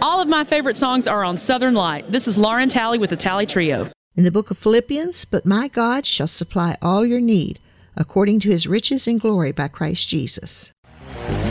All of my favorite songs are on Southern Light. This is Lauren Talley with the Talley Trio. In the book of Philippians, "But my God shall supply all your need, according to his riches in glory by Christ Jesus."